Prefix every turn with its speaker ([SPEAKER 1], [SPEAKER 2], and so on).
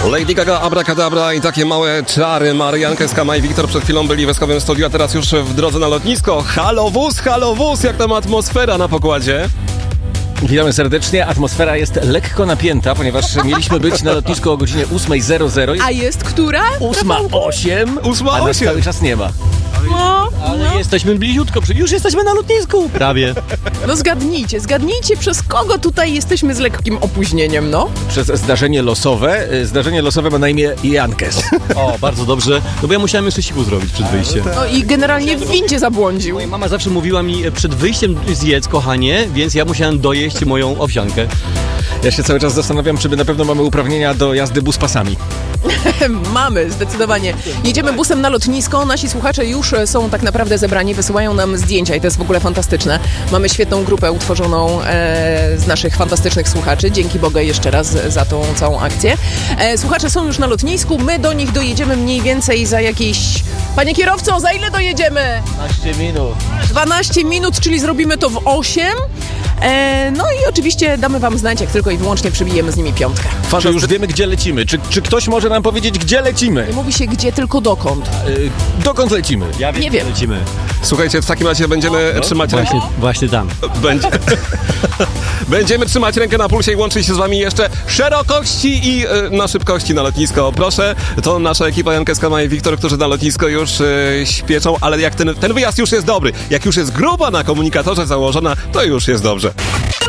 [SPEAKER 1] Lady Gaga, Abracadabra i takie małe czary. Marianka Skama i Wiktor przed chwilą byli w Eskowym Studiu, a teraz już w drodze na lotnisko. Halo wóz, jak tam atmosfera na pokładzie?
[SPEAKER 2] Witamy serdecznie. Atmosfera jest lekko napięta, ponieważ mieliśmy być na lotnisku o godzinie 8:00.
[SPEAKER 3] A jest która?
[SPEAKER 2] 8:08, a nas cały czas nie ma. Ale jesteśmy bliziutko, już jesteśmy na lotnisku. Prawie.
[SPEAKER 3] No zgadnijcie, przez kogo tutaj jesteśmy z lekkim opóźnieniem, no?
[SPEAKER 2] Przez zdarzenie losowe. Zdarzenie losowe ma na imię Jankes.
[SPEAKER 4] O, bardzo dobrze. No bo ja musiałem jeszcze siku zrobić przed wyjściem.
[SPEAKER 3] No i generalnie w windzie zabłądził.
[SPEAKER 4] Moja mama zawsze mówiła mi przed wyjściem zjedz, kochanie, więc ja musiałem dojeść moją owsiankę.
[SPEAKER 2] Ja się cały czas zastanawiam, czy my na pewno mamy uprawnienia do jazdy buspasami.
[SPEAKER 3] Mamy, zdecydowanie. Jedziemy busem na lotnisko, nasi słuchacze już są tak naprawdę zebrani, wysyłają nam zdjęcia i to jest w ogóle fantastyczne. Mamy świetną grupę utworzoną z naszych fantastycznych słuchaczy. Dzięki Bogu jeszcze raz za tą całą akcję. Słuchacze są już na lotnisku, my do nich dojedziemy mniej więcej za jakieś... Panie kierowco, za ile dojedziemy?
[SPEAKER 2] 12 minut.
[SPEAKER 3] 12 minut, czyli zrobimy to w 8. No i oczywiście damy wam znać, jak tylko i wyłącznie przybijemy z nimi piątkę.
[SPEAKER 2] Czy już wiemy, gdzie lecimy? Czy ktoś może nam powiedzieć, gdzie lecimy?
[SPEAKER 3] Nie mówi się gdzie, tylko dokąd.
[SPEAKER 2] Dokąd lecimy?
[SPEAKER 4] Ja wiem,
[SPEAKER 3] Nie wiem.
[SPEAKER 4] Lecimy.
[SPEAKER 1] Słuchajcie, w takim razie będziemy trzymać rękę.
[SPEAKER 4] Właśnie tam.
[SPEAKER 1] Będziemy trzymać rękę na pulsie i łączyć się z wami jeszcze szerokości i na szybkości na lotnisko. Proszę, to nasza ekipa Janka Skama i Wiktor, którzy na lotnisko już śpieszą, ale jak ten wyjazd już jest dobry, jak już jest grupa na komunikatorze założona, to już jest dobrze.